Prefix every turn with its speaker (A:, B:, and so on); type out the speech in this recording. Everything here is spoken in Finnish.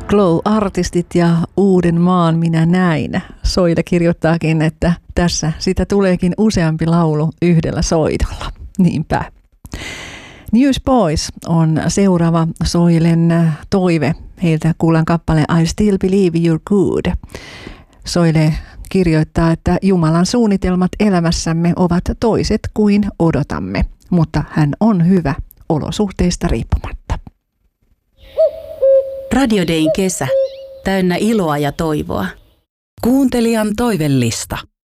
A: Glow-artistit ja uuden maan minä näin. Soile kirjoittaakin, että tässä sitä tuleekin useampi laulu yhdellä soitolla. Niinpä. Newsboys on seuraava Soilen toive. Heiltä kuullaan kappale I Still Believe You're Good. Soile kirjoittaa, että Jumalan suunnitelmat elämässämme ovat toiset kuin odotamme, mutta hän on hyvä olosuhteista riippumatta.
B: Radio Dayn kesä. Täynnä iloa ja toivoa. Kuuntelijan toivellista.